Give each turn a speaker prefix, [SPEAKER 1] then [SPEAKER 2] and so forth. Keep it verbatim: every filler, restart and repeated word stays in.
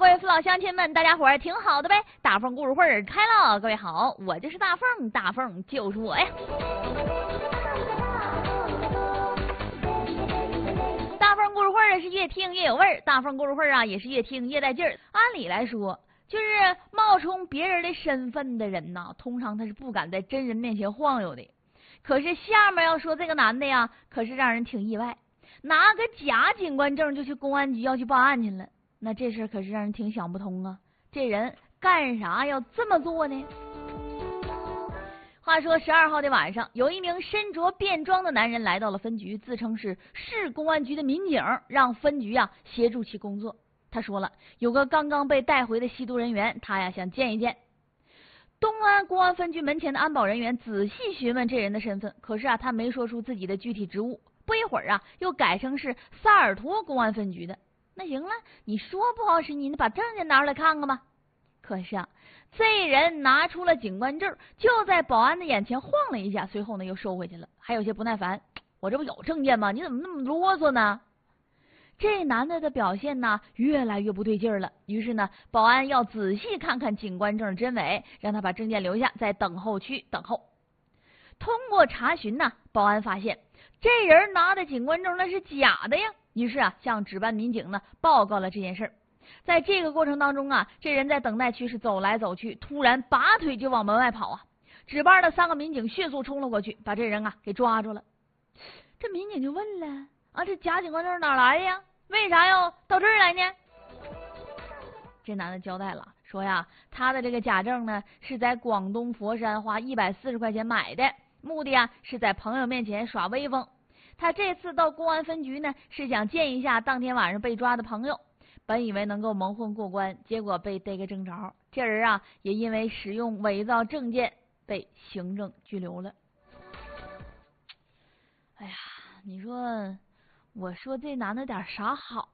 [SPEAKER 1] 各位父老乡亲们，大家伙儿挺好的呗？大凤故事会开了，各位好，我就是大凤，大凤就是我呀。大凤故事会是越听越有味儿，大凤故事会啊也是越听越带劲儿。按理来说，就是冒充别人的身份的人呐，通常他是不敢在真人面前晃悠的。可是下面要说这个男的呀，可是让人挺意外，拿个假警官证就去公安局要去报案去了。那这事可是让人挺想不通啊，这人干啥要这么做呢？话说十二号的晚上，有一名身着便装的男人来到了分局，自称是市公安局的民警，让分局啊协助其工作。他说了，有个刚刚被带回的吸毒人员，他呀想见一见。东安公安分局门前的安保人员仔细询问这人的身份，可是啊他没说出自己的具体职务。不一会儿啊又改成是萨尔托公安分局的。那行了，你说不好使，你把证件拿出来看看吧。可是啊，这人拿出了警官证，就在保安的眼前晃了一下，随后呢又收回去了，还有些不耐烦：“我这不有证件吗？你怎么那么啰嗦呢？”这男的的表现呢越来越不对劲了，于是呢，保安要仔细看看警官证真伪，让他把证件留下，在等候区等候。通过查询呢，保安发现这人拿的警官证那是假的呀。于是啊，向值班民警呢报告了这件事儿。在这个过程当中啊，这人在等待区是走来走去，突然拔腿就往门外跑啊！值班的三个民警迅速冲了过去，把这人啊给抓住了。这民警就问了啊，这假警官证哪来的呀？为啥要到这儿来呢？这男的交代了，说呀，他的这个假证呢是在广东佛山花一百四十块钱买的，目的啊是在朋友面前耍威风。他这次到公安分局呢，是想见一下当天晚上被抓的朋友，本以为能够蒙混过关，结果被逮个正着。这人啊，也因为使用伪造证件被行政拘留了。哎呀，你说，我说这男的点啥好